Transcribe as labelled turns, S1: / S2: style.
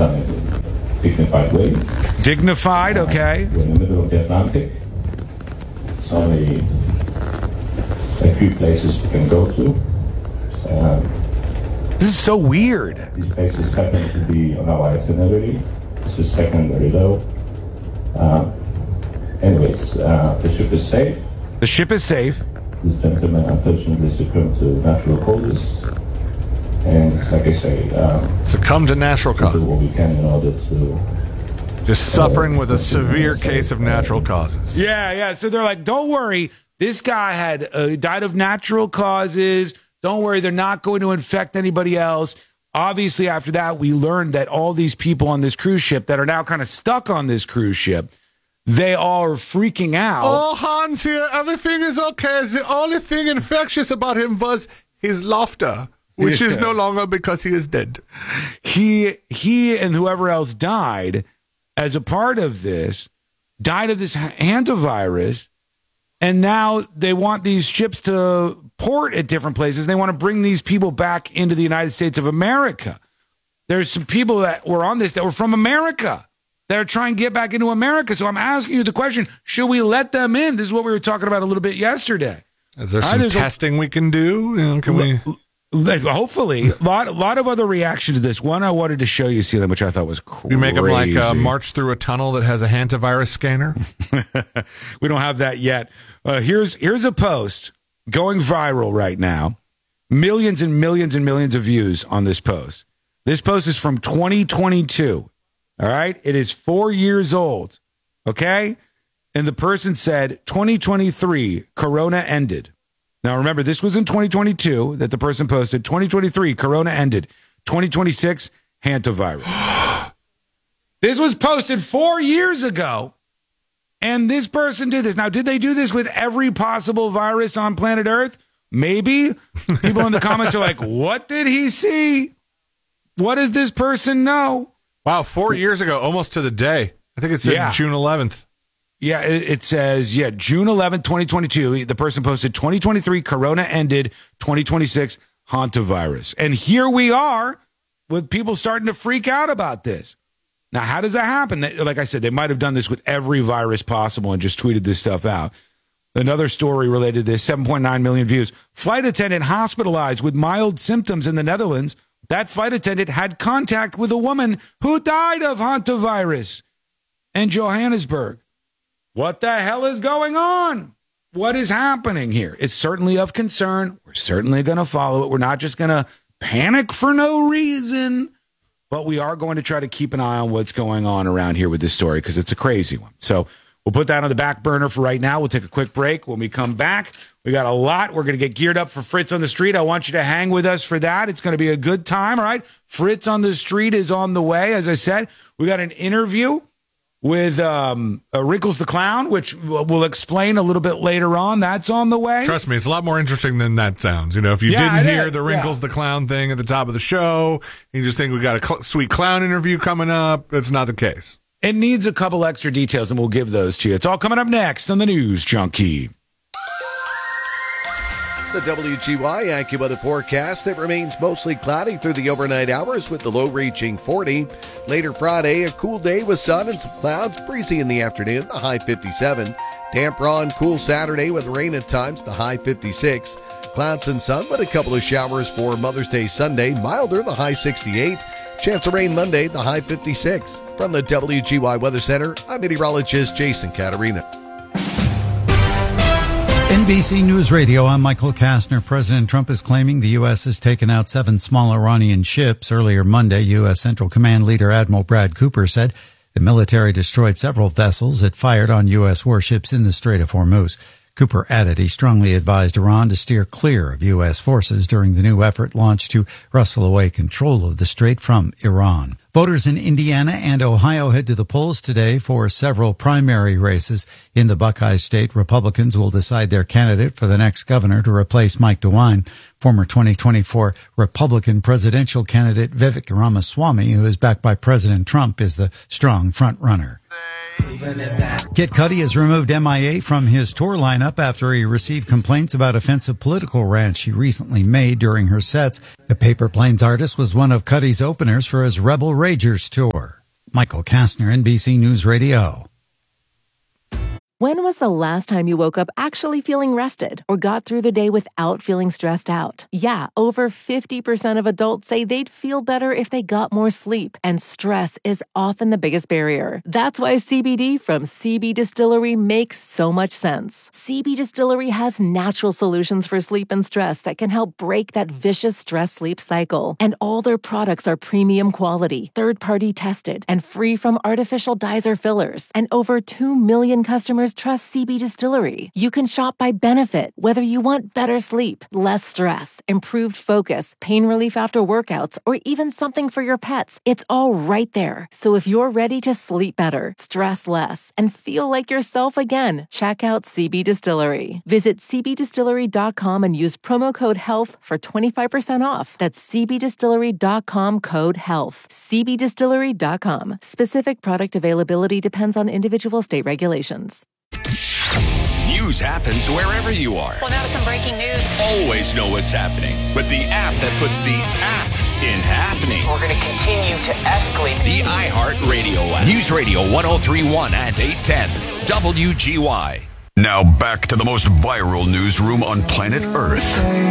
S1: done it in a dignified way.
S2: Dignified, okay.
S1: We're in the middle of the Atlantic. There's only a few places we can go to.
S2: This is so weird.
S1: These places happen to be on our itinerary. This is secondary though. Anyways, the ship is safe.
S2: The ship is safe.
S1: This gentleman unfortunately succumbed to natural causes. And like I say,
S3: succumb to natural
S1: do
S3: causes.
S1: what we can in order to...
S3: Just suffering with a severe case of natural causes.
S2: Yeah. So they're like, don't worry. This guy had died of natural causes. Don't worry. They're not going to infect anybody else. Obviously, after that, we learned that all these people on this cruise ship that are now kind of stuck on this cruise ship, they all are freaking out.
S3: Oh, Hans here. Everything is okay. The only thing infectious about him was his laughter, which is no longer because he is dead.
S2: He and whoever else died as a part of this, died of this hantavirus, and now they want these ships to port at different places. They want to bring these people back into the United States of America. There's some people that were on this that were from America that are trying to get back into America. So I'm asking you the question, should we let them in? This is what we were talking about a little bit yesterday.
S3: Is there some testing we can do? You know, can we...
S2: Hopefully. A lot of other reaction to this. One I wanted to show you, Sealand, which I thought was crazy.
S3: You make them like march through a tunnel that has a hantavirus scanner?
S2: We don't have that yet. Here's a post going viral right now. Millions and millions and millions of views on this post. This post is from 2022. All right? It is 4 years old. Okay? And the person said, 2023, Corona ended. Now, remember, this was in 2022 that the person posted. 2023, Corona ended. 2026, hantavirus. This was posted 4 years ago, and this person did this. Now, did they do this with every possible virus on planet Earth? Maybe. People in the comments are like, what did he see? What does this person know?
S3: Wow, 4 years ago, almost to the day. I think it said June 11th.
S2: Yeah, it says, June 11th, 2022. The person posted 2023, Corona ended, 2026, hantavirus. And here we are with people starting to freak out about this. Now, how does that happen? Like I said, they might have done this with every virus possible and just tweeted this stuff out. Another story related to this, 7.9 million views. Flight attendant hospitalized with mild symptoms in the Netherlands. That flight attendant had contact with a woman who died of hantavirus in Johannesburg. What the hell is going on? What is happening here? It's certainly of concern. We're certainly going to follow it. We're not just going to panic for no reason, but we are going to try to keep an eye on what's going on around here with this story because it's a crazy one. So we'll put that on the back burner for right now. We'll take a quick break. When we come back, we got a lot. We're going to get geared up for Fritz on the Street. I want you to hang with us for that. It's going to be a good time, all right? Fritz on the Street is on the way. As I said, we got an interview with Wrinkles the Clown, which we'll explain a little bit later on. That's on the way.
S3: Trust me, it's a lot more interesting than that sounds. You know, if you didn't hear the Wrinkles the Clown thing at the top of the show, you just think we got a sweet clown interview coming up. That's not the case.
S2: It needs a couple extra details, and we'll give those to you. It's all coming up next on the News Junkie.
S4: The WGY AccuWeather forecast, it remains mostly cloudy through the overnight hours with the low reaching 40. Later Friday, a cool day with sun and some clouds, breezy in the afternoon, the high 57. Damp, raw, and cool Saturday with rain at times, the high 56. Clouds and sun, but a couple of showers for Mother's Day Sunday, milder, the high 68. Chance of rain Monday, the high 56. From the WGY Weather Center, I'm meteorologist Jason Caterina.
S5: NBC News Radio, I'm Michael Kastner. President Trump is claiming the U.S. has taken out 7 small Iranian ships. Earlier Monday, U.S. Central Command leader Admiral Brad Cooper said the military destroyed several vessels it fired on U.S. warships in the Strait of Hormuz. Cooper added he strongly advised Iran to steer clear of U.S. forces during the new effort launched to wrestle away control of the strait from Iran. Voters in Indiana and Ohio head to the polls today for several primary races. In the Buckeye State, Republicans will decide their candidate for the next governor to replace Mike DeWine. Former 2024 Republican presidential candidate Vivek Ramaswamy, who is backed by President Trump, is the strong front-runner. Kid Cudi has removed MIA from his tour lineup after he received complaints about offensive political rants she recently made during her sets. The Paper Planes artist was one of Cudi's openers for his Rebel Ragers tour. Michael Kastner, NBC News Radio.
S6: When was the last time you woke up actually feeling rested or got through the day without feeling stressed out? Yeah, over 50% of adults say they'd feel better if they got more sleep, and stress is often the biggest barrier. That's why CBD from CB Distillery makes so much sense. CB Distillery has natural solutions for sleep and stress that can help break that vicious stress-sleep cycle. And all their products are premium quality, third-party tested, and free from artificial dyes or fillers. And over 2 million customers trust CB Distillery. You can shop by benefit, whether you want better sleep, less stress, improved focus, pain relief after workouts, or even something for your pets. It's all right there. So if you're ready to sleep better, stress less, and feel like yourself again, check out CB Distillery. Visit cbdistillery.com and use promo code HEALTH for 25% off. That's cbdistillery.com, code HEALTH. cbdistillery.com. Specific product availability depends on individual state regulations.
S7: News happens wherever you are.
S8: Well, now some breaking news.
S7: Always know what's happening. But the app that puts the app in happening.
S8: We're going to continue to escalate.
S7: The iHeart Radio app. News Radio 103.1 and 810 WGY.
S9: Now back to the most viral newsroom on planet Earth.